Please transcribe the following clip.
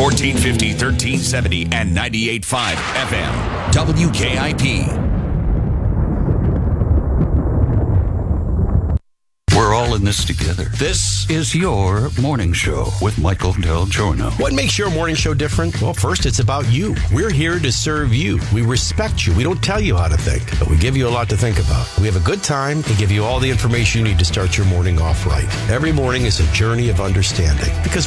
1450, 1370, and 98.5 FM. WKIP. We're all in this together. This is your morning show with Michael Del Giorno. What makes your morning show different? Well, first, it's about you. We're here to serve you. We respect you. We don't tell you how to think, but we give you a lot to think about. We have a good time and give you all the information you need to start your morning off right. Every morning is a journey of understanding because